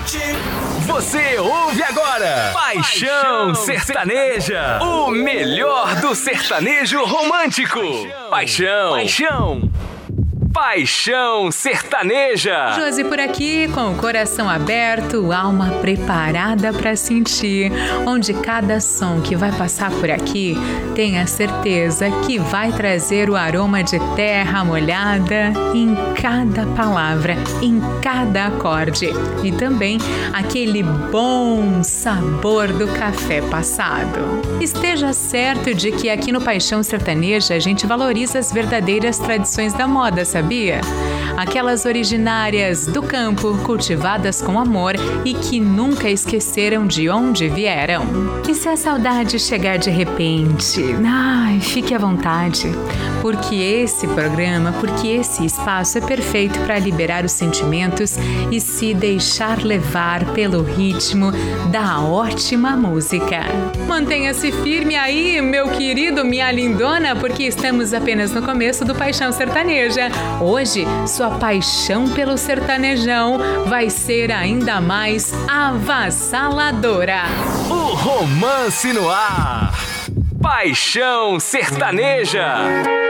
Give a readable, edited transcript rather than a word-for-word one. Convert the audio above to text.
Você ouve agora Paixão Sertaneja, o melhor do sertanejo romântico. Paixão Sertaneja. Josi por aqui, com o coração aberto, alma preparada para sentir, onde cada som que vai passar por aqui, tenha certeza que vai trazer o aroma de terra molhada em cada palavra, em cada acorde, e também aquele bom sabor do café passado. Esteja certo de que aqui no Paixão Sertaneja a gente valoriza as verdadeiras tradições da moda, sabia? Aquelas originárias do campo, cultivadas com amor e que nunca esqueceram de onde vieram. E se a saudade chegar de repente, fique à vontade, porque esse espaço é perfeito para liberar os sentimentos e se deixar levar pelo ritmo da ótima música. Mantenha-se firme aí, meu querido, minha lindona, porque estamos apenas no começo do Paixão Sertaneja. Hoje, sua paixão pelo sertanejão vai ser ainda mais avassaladora. O romance no ar. Paixão Sertaneja.